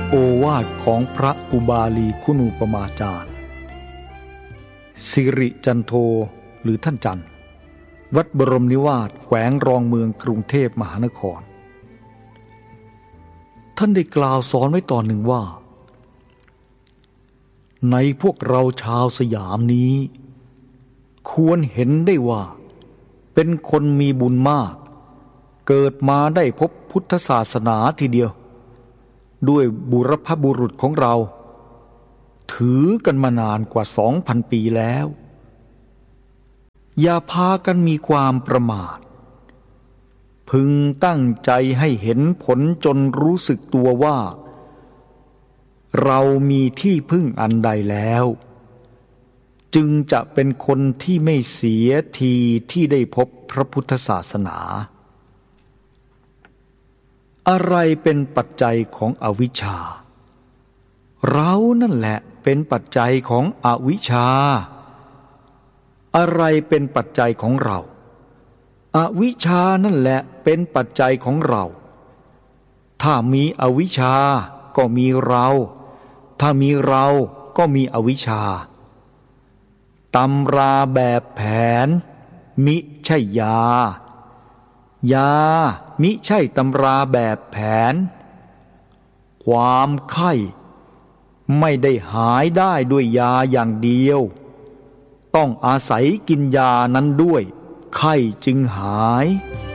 โอวาทของพระอุบาลีคุณูปมาจารย์สิริจันโทหรือท่านจันทร์วัดบรมนิวาสแขวงรองเมืองกรุงเทพมหานครท่านได้กล่าวสอนไว้ตอนหนึ่งว่าในพวกเราชาวสยามนี้ควรเห็นได้ว่าเป็นคนมีบุญมากเกิดมาได้พบพุทธศาสนาทีเดียวด้วยบุรพบุรุษของเราถือกันมานานกว่า 2,000 ปีแล้วอย่าพากันมีความประมาทพึงตั้งใจให้เห็นผลจนรู้สึกตัวว่าเรามีที่พึ่งอันใดแล้วจึงจะเป็นคนที่ไม่เสียทีที่ได้พบพระพุทธศาสนาอะไรเป็นปัจจัยของอวิชชาเรานั่นแหละเป็นปัจจัยของอวิชชาอะไรเป็นปัจจัยของเราอวิชชานั่นแหละเป็นปัจจัยของเราถ้ามีอวิชชาก็มีเราถ้ามีเราก็มีอวิชชาตำราแบบแผนมิใช่ยายามิใช่ตำราแบบแผนความไข้ไม่ได้หายได้ด้วยยาอย่างเดียวต้องอาศัยกินยานั้นด้วยไข้จึงหาย